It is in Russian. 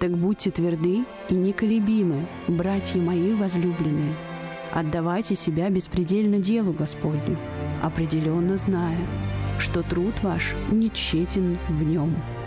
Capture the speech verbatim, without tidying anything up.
Так будьте тверды и неколебимы, братья мои возлюбленные. Отдавайте себя беспредельно делу Господню, определенно зная, что труд ваш не тщетен в нем».